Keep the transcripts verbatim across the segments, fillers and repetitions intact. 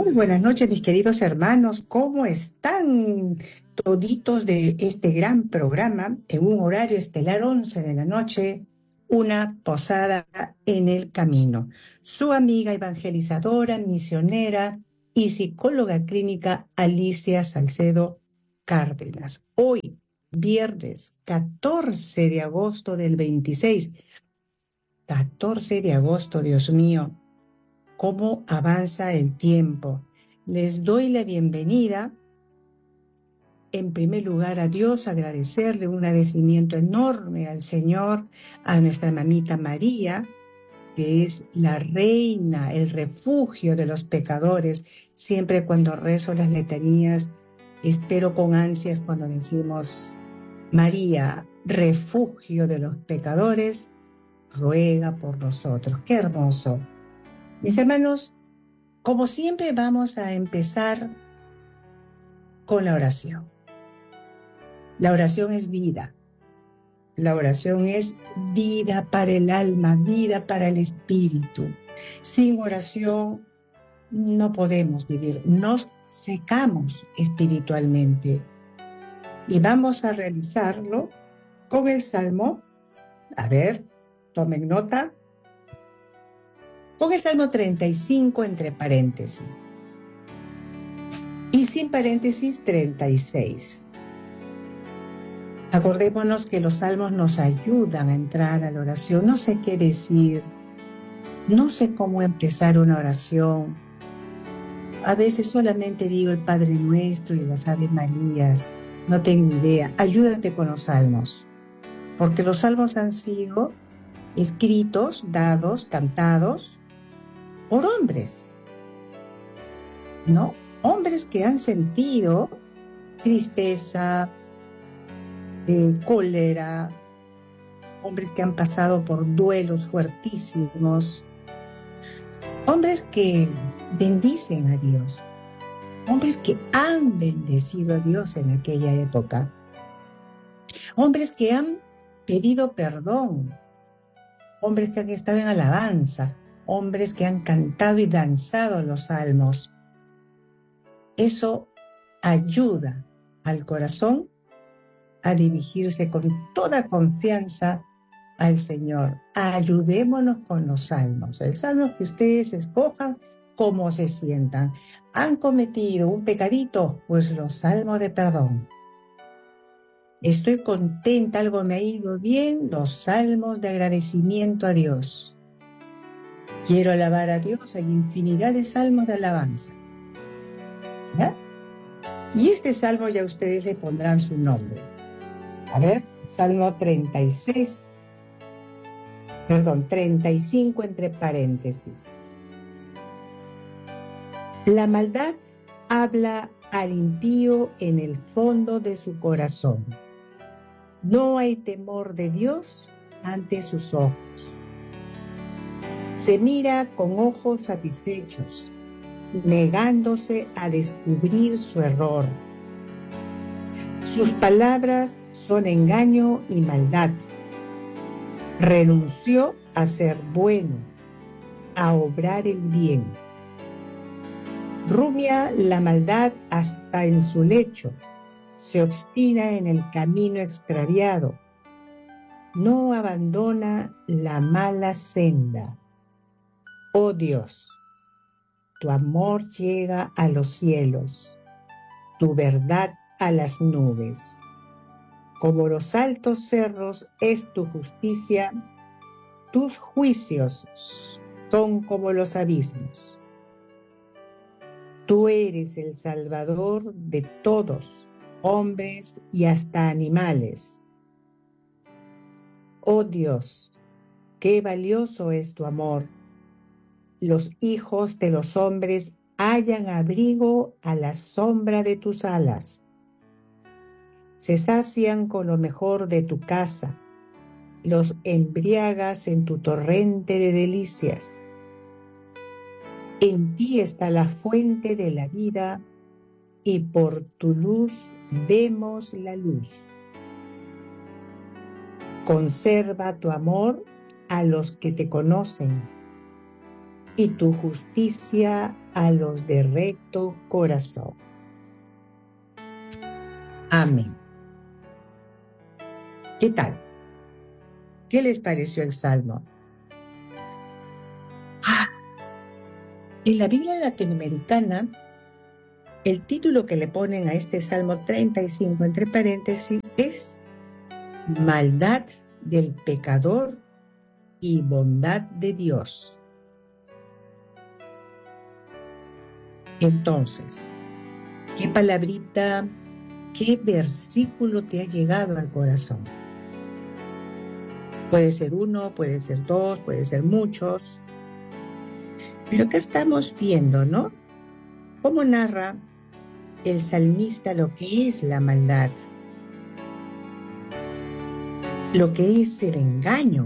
Muy buenas noches, mis queridos hermanos. ¿Cómo están toditos de este gran programa en un horario estelar once de la noche? Una posada en el camino. Su amiga evangelizadora, misionera y psicóloga clínica Alicia Salcedo Cárdenas. Hoy, viernes catorce de agosto del veintiséis. catorce de agosto, Dios mío. Cómo avanza el tiempo. Les doy la bienvenida. En primer lugar, a Dios, agradecerle un agradecimiento enorme al Señor, a nuestra mamita María, que es la reina, el refugio de los pecadores. Siempre cuando rezo las letanías, espero con ansias cuando decimos, María, refugio de los pecadores, ruega por nosotros. ¡Qué hermoso! Mis hermanos, como siempre vamos a empezar con la oración. La oración es vida. La oración es vida para el alma, vida para el espíritu. Sin oración no podemos vivir, nos secamos espiritualmente. Y vamos a realizarlo con el Salmo, a ver, tomen nota, con el Salmo treinta y cinco entre paréntesis. Y sin paréntesis treinta y seis. Acordémonos que los salmos nos ayudan a entrar a la oración. No sé qué decir, no sé cómo empezar una oración. A veces solamente digo el Padre Nuestro y las Ave Marías. No tengo idea. Ayúdate con los salmos, porque los salmos han sido escritos, dados, cantados por hombres, ¿no? Hombres que han sentido tristeza, eh, cólera, hombres que han pasado por duelos fuertísimos, hombres que bendicen a Dios, hombres que han bendecido a Dios en aquella época, hombres que han pedido perdón, hombres que han estado en alabanza, hombres que han cantado y danzado los salmos. Eso ayuda al corazón a dirigirse con toda confianza al Señor. Ayudémonos con los salmos. El salmo que ustedes escojan, como se sientan. ¿Han cometido un pecadito? Pues los salmos de perdón. Estoy contenta, algo me ha ido bien, los salmos de agradecimiento a Dios. Quiero alabar a Dios, hay infinidad de salmos de alabanza. ¿Ya? Y este salmo ya ustedes le pondrán su nombre. A ver, Salmo treinta y seis, perdón, treinta y cinco entre paréntesis. La maldad habla al impío en el fondo de su corazón. No hay temor de Dios ante sus ojos. Se mira con ojos satisfechos, negándose a descubrir su error. Sus palabras son engaño y maldad. Renunció a ser bueno, a obrar el bien. Rumia la maldad hasta en su lecho, se obstina en el camino extraviado. No abandona la mala senda. Oh Dios, tu amor llega a los cielos, tu verdad a las nubes. Como los altos cerros es tu justicia, tus juicios son como los abismos. Tú eres el Salvador de todos, hombres y hasta animales. Oh Dios, qué valioso es tu amor. Los hijos de los hombres hallan abrigo a la sombra de tus alas. Se sacian con lo mejor de tu casa, los embriagas en tu torrente de delicias. En ti está la fuente de la vida, y por tu luz vemos la luz. Conserva tu amor a los que te conocen, y tu justicia a los de recto corazón. Amén. ¿Qué tal? ¿Qué les pareció el Salmo? Ah, en la Biblia latinoamericana, el título que le ponen a este Salmo treinta y cinco, entre paréntesis, es Maldad del pecador y bondad de Dios. Entonces, ¿qué palabrita, qué versículo te ha llegado al corazón? Puede ser uno, puede ser dos, puede ser muchos. Pero acá estamos viendo, ¿no? Cómo narra el salmista lo que es la maldad, lo que es el engaño,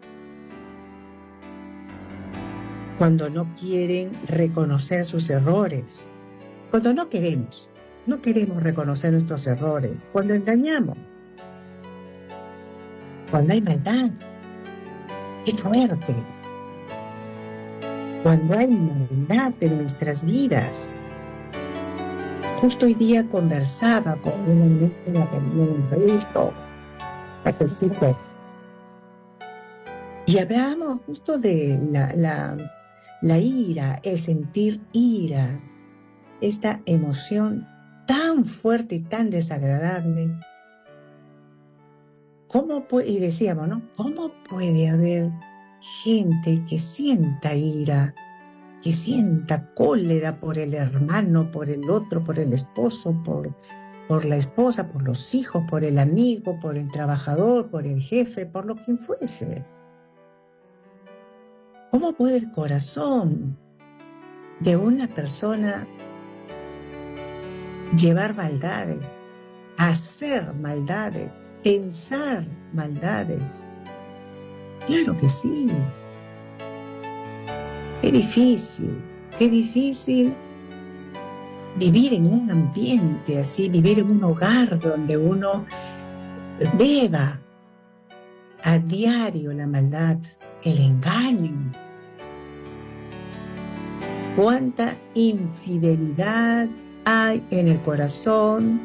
cuando no quieren reconocer sus errores, cuando no queremos, no queremos reconocer nuestros errores, cuando engañamos, cuando hay maldad, qué fuerte, cuando hay maldad en nuestras vidas. Justo hoy día conversaba con una amiga que me entrevistó, y hablábamos justo de la, la, la ira, el sentir ira, esta emoción tan fuerte y tan desagradable. ¿Cómo puede, y decíamos, ¿no? ¿Cómo puede haber gente que sienta ira, que sienta cólera por el hermano, por el otro, por el esposo, por, por la esposa, por los hijos, por el amigo, por el trabajador, por el jefe, por lo que fuese? ¿Cómo puede el corazón de una persona llevar maldades, hacer maldades, pensar maldades? Claro que sí. Qué difícil, qué difícil vivir en un ambiente así, vivir en un hogar donde uno beba a diario la maldad, el engaño. Cuánta infidelidad hay en el corazón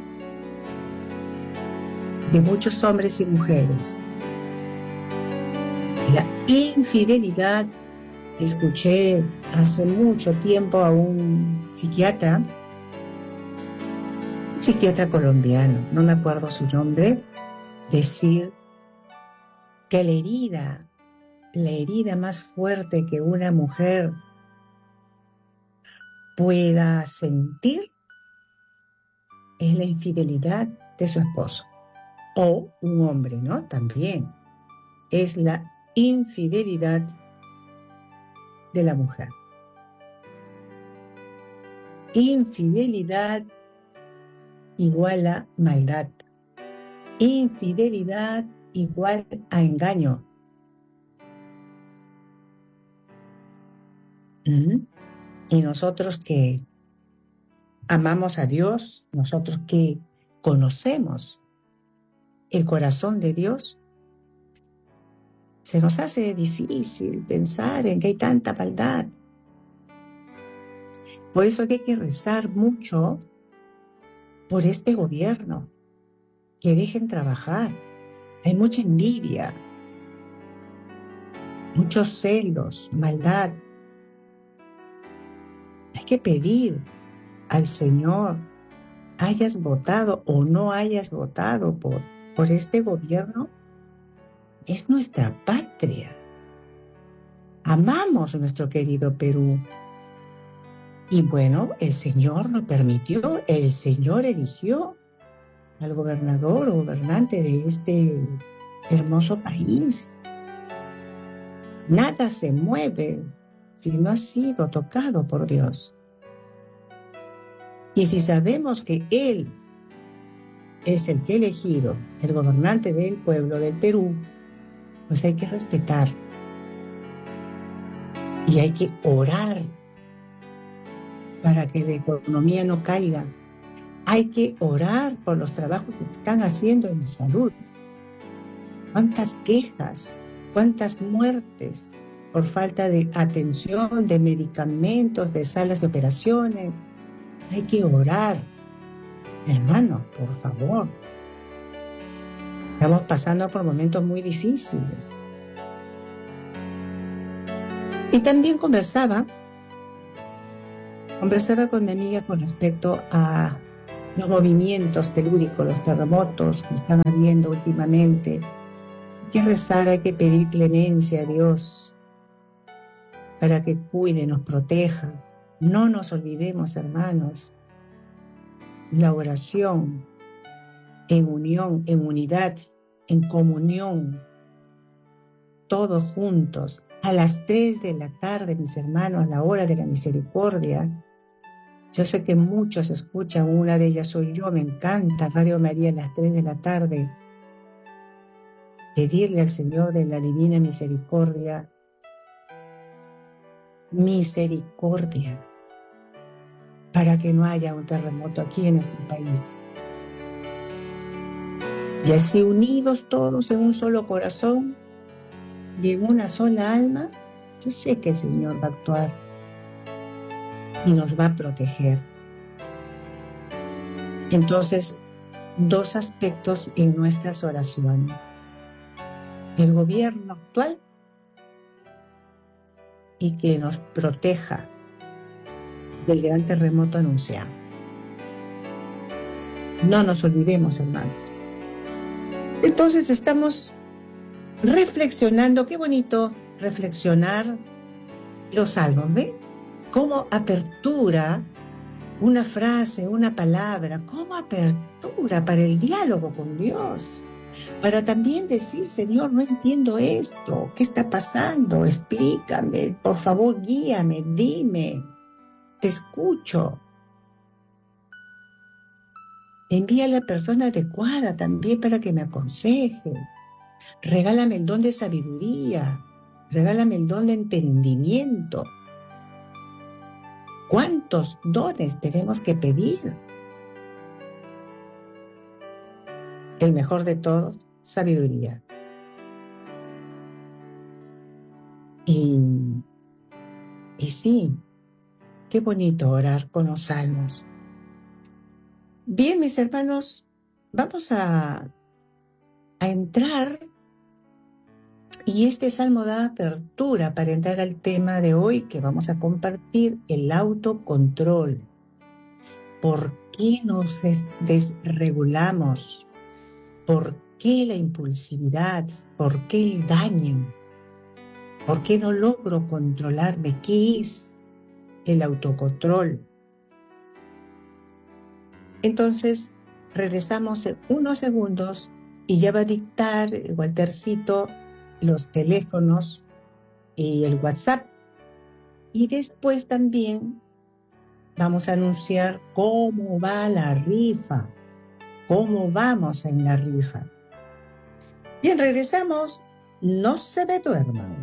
de muchos hombres y mujeres. La infidelidad, escuché hace mucho tiempo a un psiquiatra, un psiquiatra colombiano, no me acuerdo su nombre, decir que la herida, la herida más fuerte que una mujer pueda sentir es la infidelidad de su esposo. O un hombre, ¿no? También es la infidelidad de la mujer. Infidelidad igual a maldad. Infidelidad igual a engaño. ¿Mm? Y nosotros que amamos a Dios, nosotros que conocemos el corazón de Dios, se nos hace difícil pensar en que hay tanta maldad. Por eso hay que rezar mucho por este gobierno, que dejen trabajar. Hay mucha envidia, muchos celos, maldad. Hay que pedir al Señor, hayas votado o no hayas votado por, por este gobierno, es nuestra patria. Amamos nuestro querido Perú. Y bueno, el Señor lo permitió, el Señor eligió al gobernador o gobernante de este hermoso país. Nada se mueve si no ha sido tocado por Dios. Y si sabemos que Él es el que ha elegido, el gobernante del pueblo del Perú, pues hay que respetar. Y hay que orar para que la economía no caiga. Hay que orar por los trabajos que están haciendo en salud. ¿Cuántas quejas? ¿Cuántas muertes? por falta de atención, de medicamentos, de salas de operaciones. Hay que orar. Hermano, por favor. Estamos pasando por momentos muy difíciles. Y también conversaba, conversaba con mi amiga con respecto a los movimientos telúricos, los terremotos que están habiendo últimamente. Hay que rezar, hay que pedir clemencia a Dios para que cuide, nos proteja. No nos olvidemos, hermanos, la oración en unión, en unidad, en comunión, todos juntos, a las tres de la tarde, mis hermanos, la hora de la misericordia. Yo sé que muchos escuchan, una de ellas soy yo, me encanta Radio María a las tres de la tarde. Pedirle al Señor de la Divina Misericordia, misericordia, para que no haya un terremoto aquí en nuestro país. Y así unidos todos en un solo corazón y en una sola alma, yo sé que el Señor va a actuar y nos va a proteger. Entonces, dos aspectos en nuestras oraciones. El gobierno actual y que nos proteja del gran terremoto anunciado. No nos olvidemos, hermanos. Entonces estamos reflexionando, qué bonito reflexionar los salmos, ¿ve? Como apertura, una frase, una palabra, como apertura para el diálogo con Dios. Para también decir, Señor, no entiendo esto, ¿qué está pasando? Explícame, por favor, guíame, dime, te escucho. Envía a la persona adecuada también para que me aconseje. Regálame el don de sabiduría, regálame el don de entendimiento. ¿Cuántos dones tenemos que pedir? El mejor de todos, sabiduría. Y, y sí, qué bonito orar con los salmos. Bien, mis hermanos, vamos a, a entrar, y este salmo da apertura para entrar al tema de hoy que vamos a compartir, el autocontrol. ¿Por qué nos des- desregulamos? ¿Por qué la impulsividad? ¿Por qué el daño? ¿Por qué no logro controlarme? ¿Qué es el autocontrol? Entonces, regresamos en unos segundos y ya va a dictar Waltercito los teléfonos y el WhatsApp. Y después también vamos a anunciar cómo va la rifa, cómo vamos en la rifa. Bien, regresamos. No se me duerman.